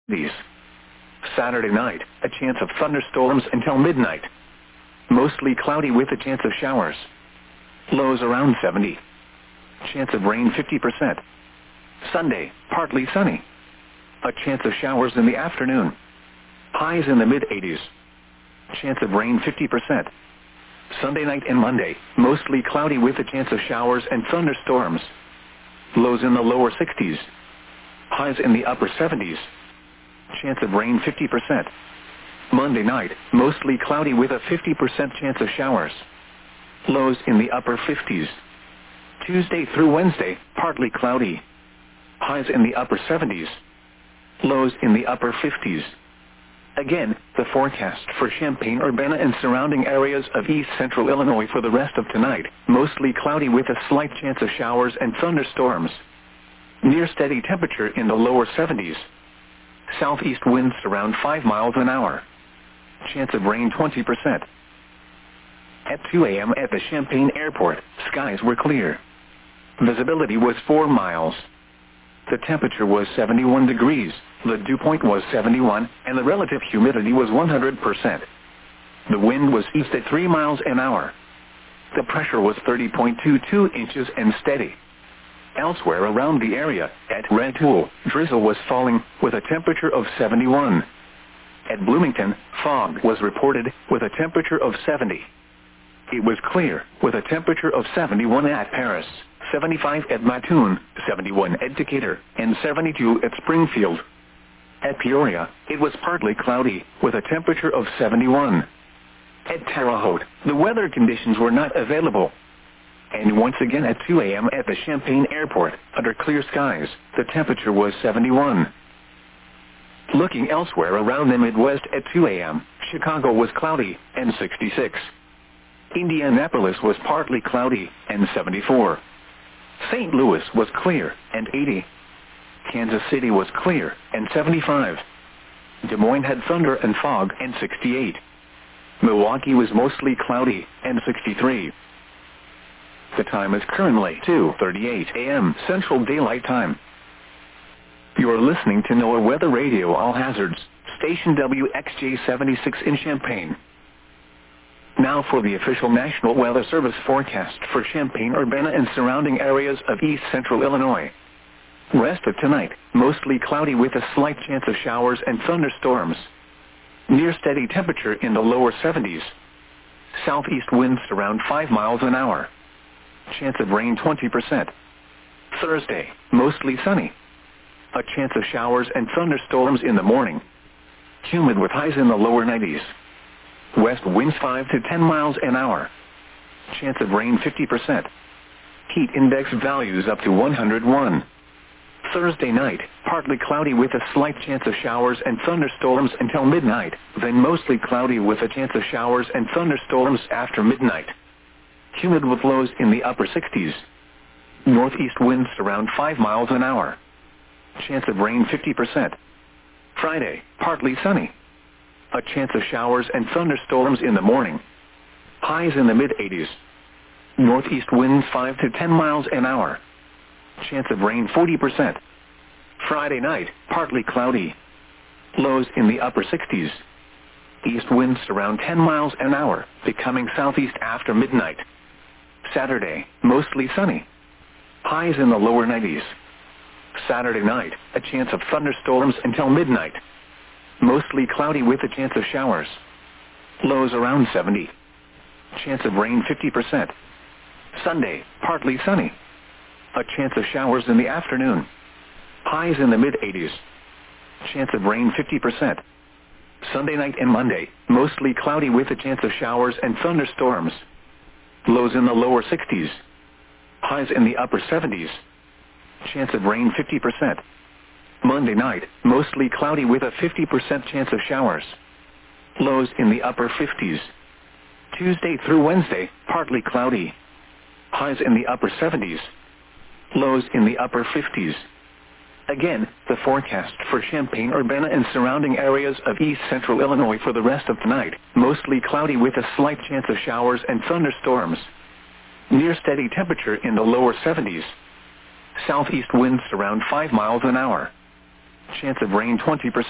These. Saturday night, a chance of thunderstorms until midnight. Mostly cloudy with a chance of showers. Lows around 70. Chance of rain 50%. Sunday, partly sunny. A chance of showers in the afternoon. Highs in the mid-80s. Chance of rain 50%. Sunday night and Monday, mostly cloudy with a chance of showers and thunderstorms. Lows in the lower 60s. Highs in the upper 70s. Chance of rain 50%. Monday night, mostly cloudy with a 50% chance of showers. Lows in the upper 50s. Tuesday through Wednesday, partly cloudy. Highs in the upper 70s. Lows in the upper 50s. Again, the forecast for Champaign-Urbana and surrounding areas of east central Illinois for the rest of tonight, mostly cloudy with a slight chance of showers and thunderstorms. Near steady temperature in the lower 70s. Southeast winds around 5 miles an hour. Chance of rain 20%. At 2 a.m. at the Champaign Airport, skies were clear. Visibility was 4 miles. The temperature was 71 degrees, the dew point was 71, and the relative humidity was 100%. The wind was east at 3 miles an hour. The pressure was 30.22 inches and steady. Elsewhere around the area, at Red Tool, drizzle was falling, with a temperature of 71. At Bloomington, fog was reported, with a temperature of 70. It was clear, with a temperature of 71 at Paris, 75 at Mattoon, 71 at Decatur, and 72 at Springfield. At Peoria, it was partly cloudy, with a temperature of 71. At Terre Haute, the weather conditions were not available. And once again at 2 a.m. at the Champaign Airport, under clear skies, the temperature was 71. Looking elsewhere around the Midwest at 2 a.m., Chicago was cloudy, and 66. Indianapolis was partly cloudy, and 74. St. Louis was clear, and 80. Kansas City was clear, and 75. Des Moines had thunder and fog, and 68. Milwaukee was mostly cloudy, and 63. The time is currently 2:38 a.m. Central Daylight Time. You are listening to NOAA Weather Radio All Hazards, station WXJ-76 in Champaign. Now for the official National Weather Service forecast for Champaign-Urbana and surrounding areas of east central Illinois. Rest of tonight, mostly cloudy with a slight chance of showers and thunderstorms. Near steady temperature in the lower 70s. Southeast winds around 5 miles an hour. Chance of rain 20%. Thursday, mostly sunny. A chance of showers and thunderstorms in the morning. Humid with highs in the lower 90s. West winds 5 to 10 miles an hour. Chance of rain 50%. Heat index values up to 101. Thursday night, partly cloudy with a slight chance of showers and thunderstorms until midnight, then mostly cloudy with a chance of showers and thunderstorms after midnight. Humid with lows in the upper 60s. Northeast winds around 5 miles an hour. Chance of rain 50%. Friday, partly sunny. A chance of showers and thunderstorms in the morning. Highs in the mid-80s. Northeast winds 5 to 10 miles an hour. Chance of rain 40%. Friday night, partly cloudy. Lows in the upper 60s. East winds around 10 miles an hour, becoming southeast after midnight. Saturday, mostly sunny. Highs in the lower 90s. Saturday night, a chance of thunderstorms until midnight. Mostly cloudy with a chance of showers. Lows around 70. Chance of rain 50%. Sunday, partly sunny. A chance of showers in the afternoon. Highs in the mid-80s. Chance of rain 50%. Sunday night and Monday, mostly cloudy with a chance of showers and thunderstorms. Lows in the lower 60s. Highs in the upper 70s. Chance of rain 50%. Monday night, mostly cloudy with a 50% chance of showers. Lows in the upper 50s. Tuesday through Wednesday, partly cloudy. Highs in the upper 70s. Lows in the upper 50s. Again, the forecast for Champaign-Urbana and surrounding areas of east central Illinois for the rest of tonight, mostly cloudy with a slight chance of showers and thunderstorms. Near steady temperature in the lower 70s. Southeast winds around 5 miles an hour. Chance of rain 20%.